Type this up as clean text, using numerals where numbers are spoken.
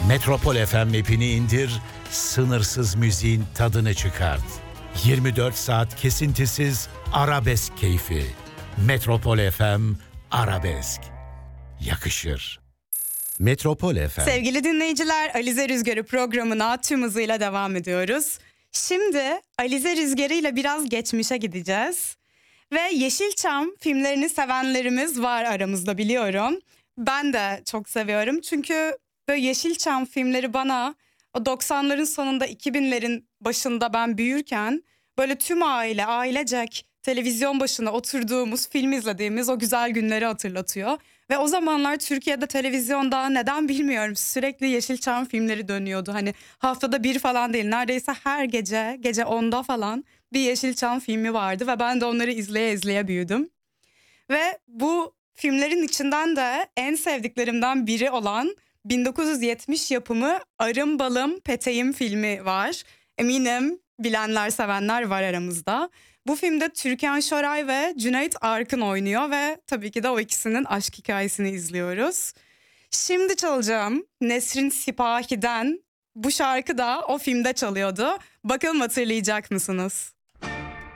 Metropol FM app'ini indir, sınırsız müziğin tadını çıkart. 24 saat kesintisiz arabesk keyfi. Metropol FM Arabesk. Yakışır. Metropol FM. Sevgili dinleyiciler, Alize Rüzgarı programına tüm hızıyla devam ediyoruz. Şimdi Alize Rüzgarı ile biraz geçmişe gideceğiz. Ve Yeşilçam filmlerini sevenlerimiz var aramızda, biliyorum. Ben de çok seviyorum çünkü böyle Yeşilçam filmleri bana o 90'ların sonunda 2000'lerin başında ben büyürken böyle tüm ailecek televizyon başına oturduğumuz, film izlediğimiz o güzel günleri hatırlatıyor. Ve o zamanlar Türkiye'de televizyonda neden bilmiyorum sürekli Yeşilçam filmleri dönüyordu. Hani haftada bir falan değil, neredeyse her gece 10'da falan bir Yeşilçam filmi vardı ve ben de onları izleye büyüdüm. Ve bu filmlerin içinden de en sevdiklerimden biri olan 1970 yapımı Arım Balım Peteğim filmi var. Eminim bilenler sevenler var aramızda. Bu filmde Türkan Şoray ve Cüneyt Arkın oynuyor ve tabii ki de o ikisinin aşk hikayesini izliyoruz. Şimdi çalacağım Nesrin Sipahi'den bu şarkı da o filmde çalıyordu. Bakalım hatırlayacak mısınız?